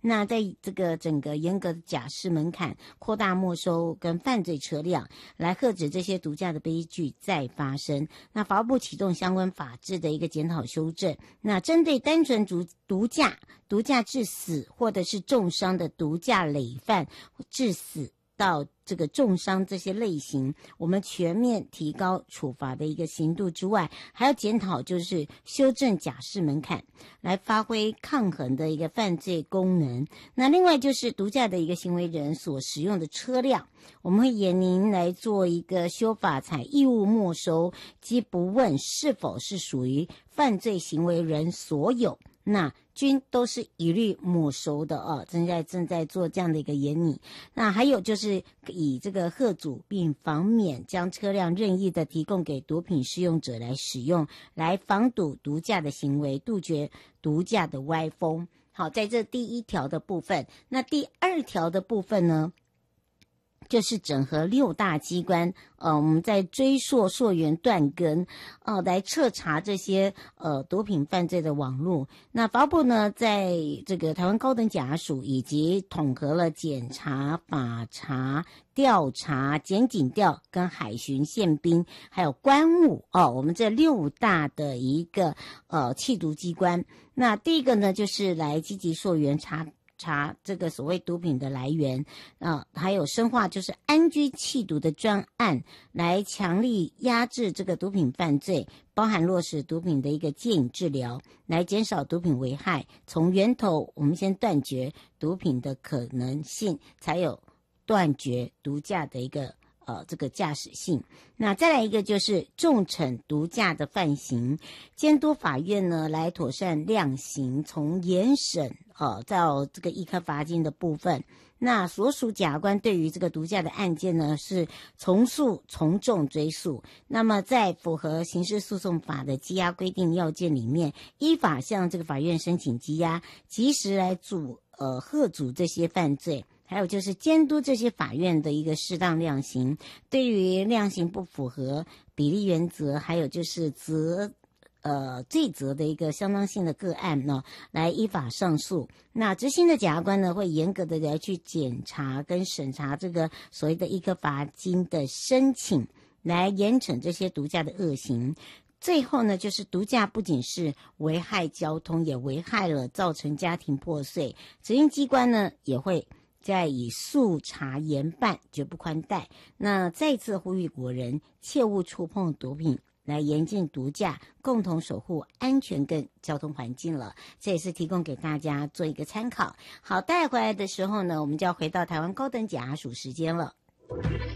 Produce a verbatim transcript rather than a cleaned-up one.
那在这个整个严格的假释门槛，扩大没收跟犯罪车辆，来遏止这些毒驾的悲剧再发生。那法务部启动相关法制的一个检讨修正，那针对单纯毒毒驾、毒驾致死或者是重伤的毒驾累犯致死到这个重伤这些类型，我们全面提高处罚的一个刑度之外，还要检讨就是修正假释门槛，来发挥抗衡的一个犯罪功能。那另外就是毒驾的一个行为人所使用的车辆，我们会严您来做一个修法，采义务没收，即不问是否是属于犯罪行为人所有，那均都是一律没收的哦，正在正在做这样的一个研拟。那还有就是以这个吓阻并防免将车辆任意的提供给毒品使用者来使用，来防堵毒驾的行为，杜绝毒驾的歪风。好，在这第一条的部分，那第二条的部分呢，就是整合六大机关，呃，我们在追溯溯源断根，呃，来彻查这些呃毒品犯罪的网络。那法务部呢，在这个台湾高等检察署以及统合了检察、法查、调查、检警调跟海巡、宪兵还有关务哦，我们这六大的一个呃缉毒机关。那第一个呢，就是来积极溯源查。查这个所谓毒品的来源啊，还有深化就是安居缉毒的专案，来强力压制这个毒品犯罪，包含落实毒品的一个戒瘾治疗，来减少毒品危害，从源头我们先断绝毒品的可能性，才有断绝毒驾的一个呃，这个驾驶性。那再来一个就是重惩毒驾的犯行，监督法院呢来妥善量刑，从严审呃到这个一颗罚金的部分。那所属检察官对于这个毒驾的案件呢，是从速从重追诉。那么在符合刑事诉讼法的羁押规定要件里面，依法向这个法院申请羁押，及时来阻呃吓阻这些犯罪。还有就是监督这些法院的一个适当量刑，对于量刑不符合比例原则，还有就是责呃罪责的一个相当性的个案呢，来依法上诉。那执行的检察官呢，会严格的来去检查跟审查这个所谓的一颗罚金的申请，来严惩这些毒驾的恶行。最后呢，就是毒驾不仅是危害交通，也危害了造成家庭破碎。执行机关呢，也会再以速查严办，绝不宽待。那再次呼吁国人切勿触碰毒品，来严禁毒驾，共同守护安全跟交通环境了。这也是提供给大家做一个参考。好，带回来的时候呢，我们就要回到台湾高等检察署时间了。